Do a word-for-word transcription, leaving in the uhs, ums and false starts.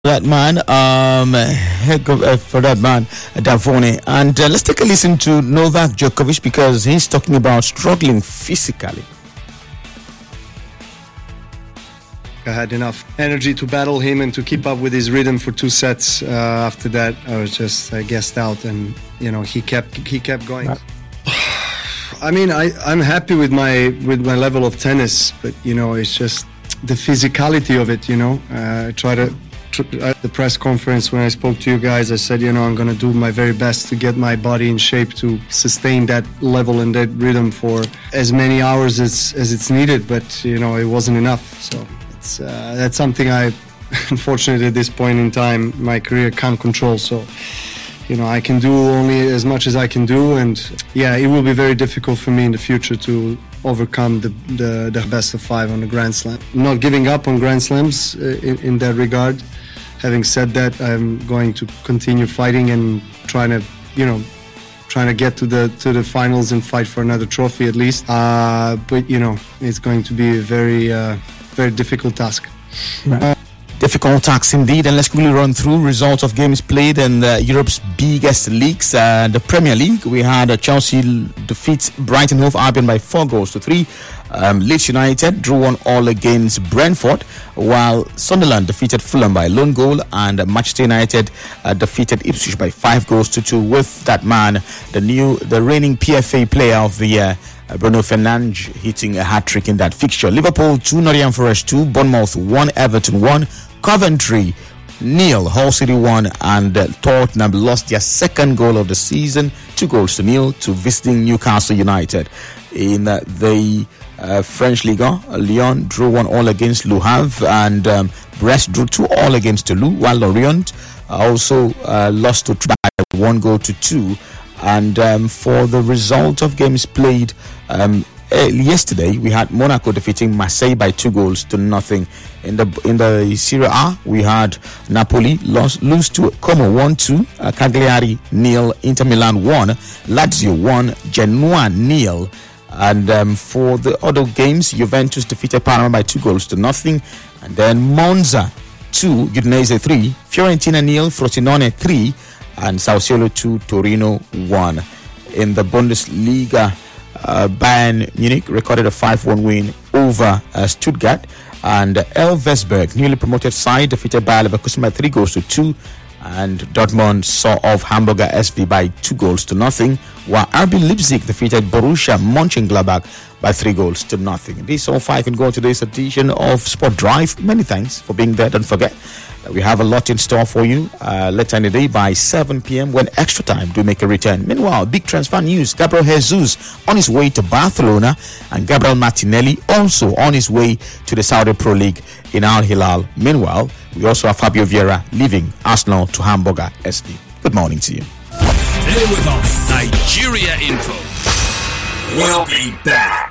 that man, um, heck of, uh, for that man, Davone. And uh, let's take a listen to Novak Djokovic because he's talking about struggling physically. I had enough energy to battle him and to keep up with his rhythm for two sets. Uh, after that, I was just I guessed out, and you know he kept he kept going. I mean, I I'm happy with my with my level of tennis, but you know it's just the physicality of it. You know, uh, I try to. At the press conference when I spoke to you guys, I said, you know, I'm going to do my very best to get my body in shape to sustain that level and that rhythm for as many hours as, as it's needed. But, you know, it wasn't enough. So it's, uh, that's something I, unfortunately, at this point in time, my career can't control. So, you know, I can do only as much as I can do. And, yeah, it will be very difficult for me in the future to overcome the, the, the best of five on the Grand Slam. I'm not giving up on Grand Slams uh, in, in that regard. Having said that, I'm going to continue fighting and trying to, you know, trying to get to the to the finals and fight for another trophy at least. Uh, but you know, it's going to be a very, uh, very difficult task. Right. Uh, Difficult task indeed, and let's quickly run through results of games played in uh, Europe's biggest leagues. Uh, the Premier League, we had uh, Chelsea defeat Brighton Hove Albion by four goals to three. Um, Leeds United drew one all against Brentford, while Sunderland defeated Fulham by a lone goal, and uh, Manchester United uh, defeated Ipswich by five goals to two. With that man, the new, the reigning P F A Player of the Year, Uh, Bruno Fernandes, hitting a hat-trick in that fixture. Liverpool two, Nottingham Forest two, Bournemouth one, Everton one, Coventry nil, Hull City one, and uh, Tottenham lost their second goal of the season, two goals to nil, to visiting Newcastle United. In uh, the uh, French Liga, uh, Lyon drew one all against Le Havre, and um, Brest drew two all against Toulouse, while Lorient uh, also uh, lost to by one goal to two. And um, for the result of games played um, uh, yesterday, we had Monaco defeating Marseille by two goals to nothing. In the in the Serie A, we had Napoli lost, lose to Como one two, uh, Cagliari nil, Inter Milan one, Lazio one, Genoa nil. And um, for the other games, Juventus defeated Parma by two goals to nothing. And then Monza two, Udinese three, Fiorentina nil, Frosinone three, and Sassuolo two, Torino one. In the Bundesliga, uh, Bayern Munich recorded a five one win over uh, Stuttgart, and Elversberg, newly promoted side, defeated Bayer Leverkusen by three goals to two, and Dortmund saw off Hamburger S V by two goals to nothing, while R B Leipzig defeated Borussia Mönchengladbach by three goals to nothing. These all five can go on today's edition of Sport Drive. Many thanks for being there. Don't forget, we have a lot in store for you uh, later in the day by seven p.m. when Extra Time do make a return. Meanwhile, big transfer news. Gabriel Jesus on his way to Barcelona, and Gabriel Martinelli also on his way to the Saudi Pro League in Al Hilal. Meanwhile, we also have Fabio Vieira leaving Arsenal to Hamburger S V. Good morning to you. Stay with us. Nigeria Info. We'll be back.